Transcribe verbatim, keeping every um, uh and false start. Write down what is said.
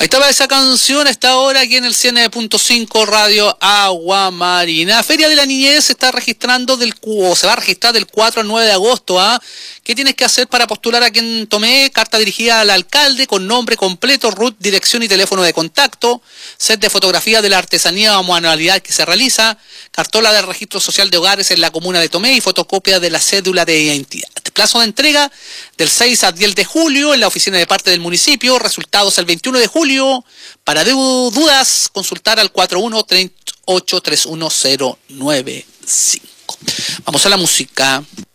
Ahí estaba esa canción, está ahora aquí en el cien punto cinco Radio Agua Marina. Feria de la Niñez se está registrando del o se va a registrar del cuatro al nueve de agosto. ¿ah? ¿Qué tienes que hacer para postular aquí en Tomé? Carta dirigida al alcalde con nombre completo, R U T, dirección y teléfono de contacto, set de fotografía de la artesanía o manualidad que se realiza, cartola del registro social de hogares en la comuna de Tomé y fotocopia de la cédula de identidad. Plazo de entrega del seis al diez de julio en la oficina de parte del municipio. Resultados el veintiuno de julio. Para dudas, consultar al cuatro uno tres ocho tres uno cero nueve cinco. Vamos a la música.